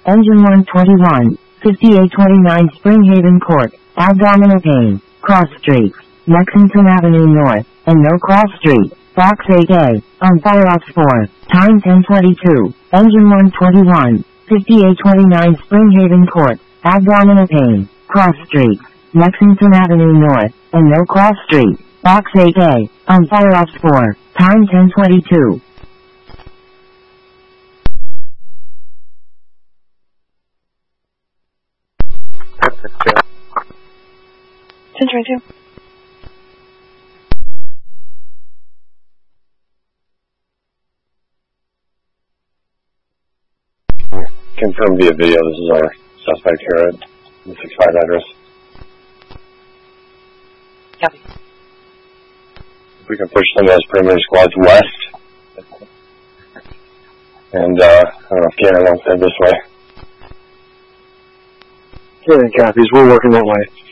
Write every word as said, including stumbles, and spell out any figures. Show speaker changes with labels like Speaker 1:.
Speaker 1: Engine one twenty-one, fifty-eight twenty-nine Springhaven Court, abdominal pain, cross street, Lexington Avenue North, and no cross street, box eight A, on Fireops four, time ten twenty-two, engine one twenty-one, fifty-eight twenty-nine Springhaven Court, abdominal pain, cross street, Lexington Avenue North, and no cross street, box eight A, on Fireops four, time ten twenty-two.
Speaker 2: ten twenty-two.
Speaker 3: Confirm via video, this is our suspect here at the six five address.
Speaker 2: Copy.
Speaker 3: We can push some of those perimeter squads west. And, uh, I don't know if Cannon wants to head this way.
Speaker 4: Yeah, copies. We're working that way.